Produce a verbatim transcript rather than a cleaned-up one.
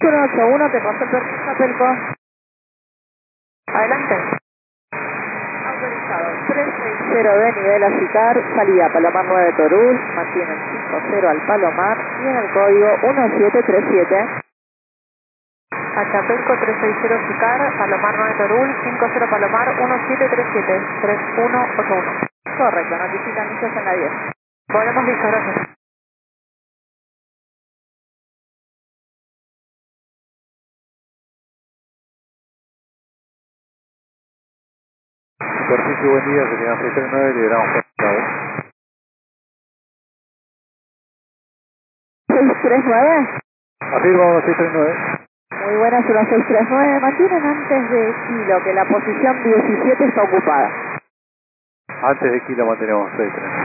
uno ocho uno, te pasó el permiso, Pelco. Adelante. Autorizado. trescientos sesenta de nivel a Sicar, salida Palomar nueve Torul, mantienen cinco cero al Palomar y en el código uno siete tres siete. A Chapelco trescientos sesenta Sicar, Palomar nueve Torul, cinco cero Palomar, uno siete tres siete, tres uno ocho uno. Correcto, notifican millas en la diez. Volvemos listo, gracias. Superficie, buen día, se quedan seis tres nueve, liberamos por Chicago. seis tres nueve. Afirma seis tres nueve. Muy buenas, uno seis tres nueve. Mantienen antes de Kilo que la posición diecisiete está ocupada. Antes de Kilo mantenemos seis tres.